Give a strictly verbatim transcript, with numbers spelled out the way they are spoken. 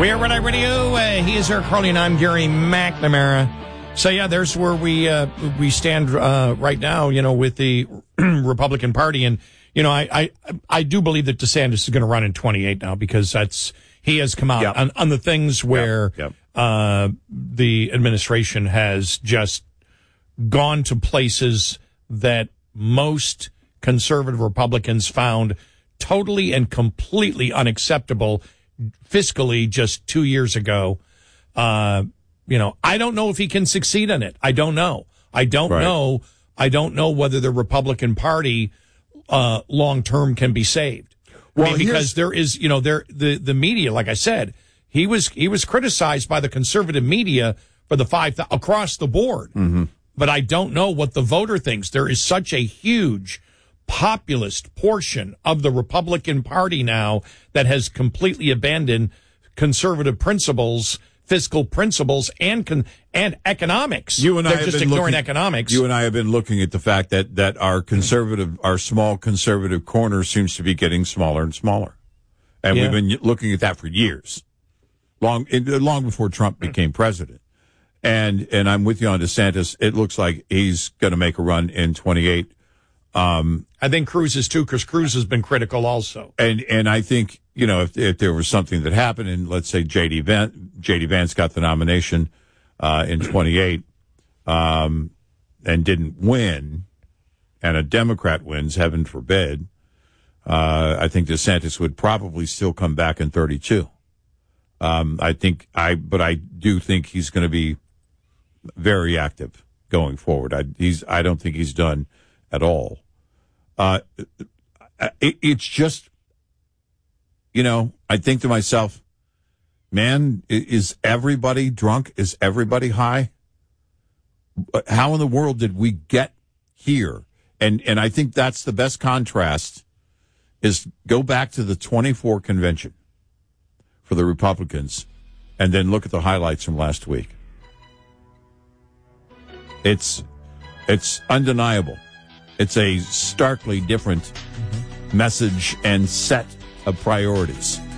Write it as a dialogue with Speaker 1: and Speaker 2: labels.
Speaker 1: We are Red Eye Radio. Uh, he is Eric Carly, and I'm Gary McNamara. So, yeah, there's where we uh, we stand uh, right now, you know, with the Republican Party. And, you know, I, I, I do believe that DeSantis is going to run in twenty-eight now because that's he has come out
Speaker 2: yep.
Speaker 1: on, on the things where
Speaker 2: yep. Yep.
Speaker 1: Uh, the administration has just gone to places that most conservative Republicans found totally and completely unacceptable fiscally just two years ago. Uh, you know, I don't know if he can succeed in it. I don't know. I don't
Speaker 2: right.
Speaker 1: know. I don't know whether the Republican Party uh, long term can be saved.
Speaker 2: Well,
Speaker 1: I mean, because there is, you know, there the the media, like I said, he was he was criticized by the conservative media for the five th- across the board.
Speaker 2: Mm-hmm.
Speaker 1: But I don't know what the voter thinks. There is such a huge populist portion of the Republican Party now that has completely abandoned conservative principles, fiscal principles, and con- and economics.
Speaker 2: You and I
Speaker 1: They're
Speaker 2: have
Speaker 1: just
Speaker 2: been
Speaker 1: ignoring
Speaker 2: looking,
Speaker 1: economics.
Speaker 2: You and I have been looking at the fact that, that our conservative, our small conservative corner seems to be getting smaller and smaller. And
Speaker 1: Yeah.
Speaker 2: we've been looking at that for years, long long before Trump became president. And and I'm with you on DeSantis. It looks like he's going to make a run in twenty-eight. Um,
Speaker 1: I think Cruz is too, because Cruz has been critical also.
Speaker 2: And and I think, you know, if, if there was something that happened, and let's say J D Vance, J D Vance got the nomination uh, in twenty-eight um, and didn't win, and a Democrat wins, heaven forbid, uh, I think DeSantis would probably still come back in thirty-two. Um, I think I, but I do think he's going to be very active going forward. I, he's, I don't think he's done at all. Uh, it, it's just, you know, I think to myself, man, is everybody drunk? Is everybody high? How in the world did we get here? And, and I think that's the best contrast is go back to the twenty-four convention for the Republicans and then look at the highlights from last week. It's, it's undeniable. It's a starkly different message and set of priorities.